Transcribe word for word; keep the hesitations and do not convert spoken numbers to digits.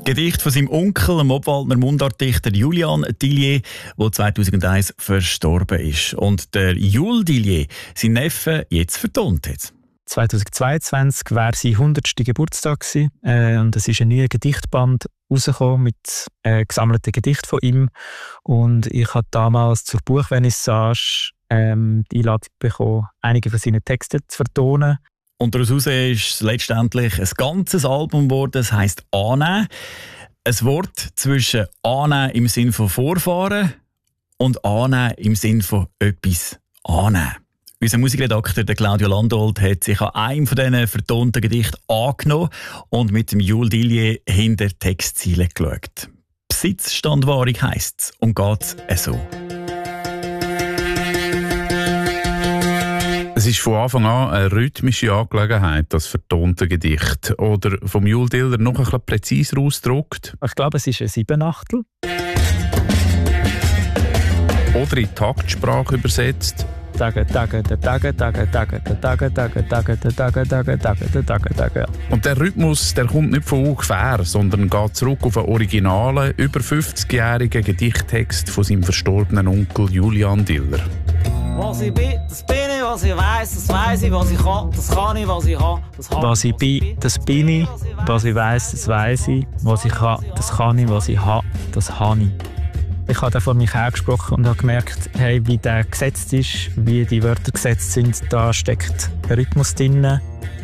Gedicht von seinem Onkel, dem Obwaldner Mundartdichter Julian Tillier, der zweitausendeins verstorben ist. Und der Jul Tillier, sein Neffe, jetzt vertont hat. zweitausendzweiundzwanzig war sein hundertster Geburtstag gewesen, äh, und es ist ein neuer Gedichtband rausgekommen mit äh, gesammelten Gedichten von ihm. Und ich habe damals zur Buchvernissage ähm, die Einladung bekommen, einige von seinen Texten zu vertonen. Und daraus ist es letztendlich ein ganzes Album geworden, das heisst «Annehmen». Ein Wort zwischen «Annehmen» im Sinn von «Vorfahren» und «Annehmen» im Sinn von «etwas annehmen». Unser Musikredakteur der Claudio Landolt hat sich an einem von diesen vertonten Gedichten angenommen und mit dem Jul Tillier hinter die Textziele geschaut. Besitzstandwahrung heisst es und geht es so. Es ist von Anfang an eine rhythmische Angelegenheit, das vertonte Gedicht. Oder vom Jul Tillier noch ein bisschen präziser ausgedrückt. Ich glaube, es ist ein Siebenachtel. Oder in Taktsprache übersetzt. Tage, Tage, Tage, Tage, Tage, Tage, Tage, Tage, Tage, Tage, Tage, Tage, Tage, Tage. Und der Rhythmus, der kommt nicht von ungefähr, sondern geht zurück auf einen originalen, über fünfzigjährigen Gedichttext von seinem verstorbenen Onkel Julian Tillier. Was ich bin, das bin ich, was ich weiss, das weiss ich, was ich kann, das kann ich, was ich habe, das habe ich. Was ich bin, das bin ich, was ich weiss, das weiss ich, was ich kann, das kann ich, was ich habe, das habe ich. Ich habe da vor mich hergesprochen und habe gemerkt, hey, wie der gesetzt ist, wie die Wörter gesetzt sind, da steckt ein Rhythmus drin.